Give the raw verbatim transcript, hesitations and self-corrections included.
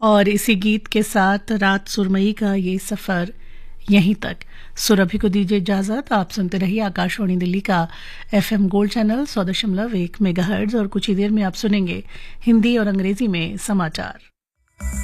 और इसी गीत के साथ रात सुरमई का ये सफर यहीं तक। सुरभि को दीजिए इजाजत। आप सुनते रहिए आकाशवाणी दिल्ली का एफएम गोल्ड चैनल सौ दशमलव एक मेगाहर्ट्ज और कुछ ही देर में आप सुनेंगे हिंदी और अंग्रेजी में समाचार।